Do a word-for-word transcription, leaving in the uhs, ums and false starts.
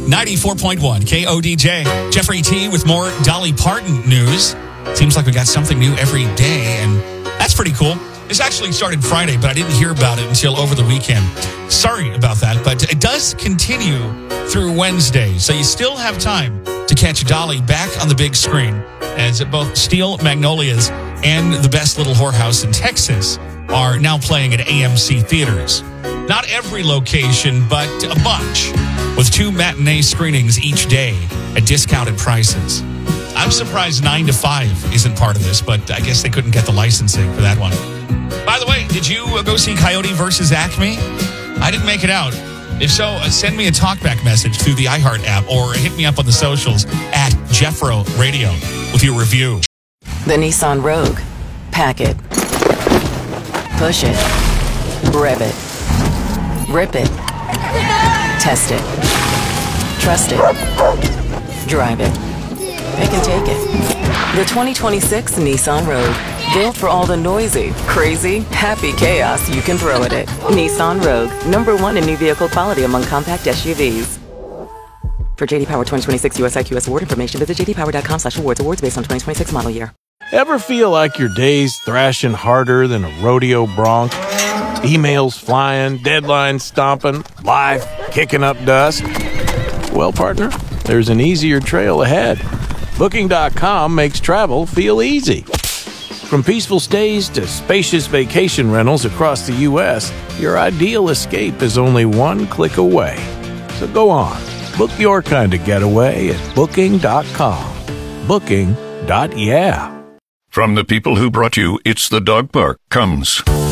ninety-four point one K O D J. Jeffrey T with more Dolly Parton news. Seems like we got something new every day, and that's pretty cool. This actually started Friday, but I didn't hear about it until over the weekend. Sorry about that, but it does continue through Wednesday, so you still have time to catch Dolly back on the big screen as both Steel Magnolias and The Best Little Whorehouse in Texas are now playing at A M C theaters. Not every location, but a bunch, with two matinee screenings each day at discounted prices. I'm surprised nine to five isn't part of this, but I guess they couldn't get the licensing for that one. By the way, did you go see Coyote versus Acme? I didn't make it out. If so, send me a talkback message through the iHeart app or hit me up on the socials at Jeffro Radio with your review. The Nissan Rogue. Pack it. Push it. Rev it. Rip it. Test it. Trust it. Drive it. Pick and take it. The twenty twenty-six Nissan Rogue. Built for all the noisy, crazy, happy chaos you can throw at it. Nissan Rogue. Number one in new vehicle quality among compact S U Vs. For J D Power twenty twenty-six U S I Q S award information, visit j d power dot com slash awards. Awards based on twenty twenty-six model year. Ever feel like your day's thrashing harder than a rodeo bronc? Emails flying, deadlines stomping, life kicking up dust? Well, partner, there's an easier trail ahead. Booking dot com makes travel feel easy. From peaceful stays to spacious vacation rentals across the U S, your ideal escape is only one click away. So go on, book your kind of getaway at Booking dot com. Booking. Yeah. From the people who brought you It's the Dog Park comes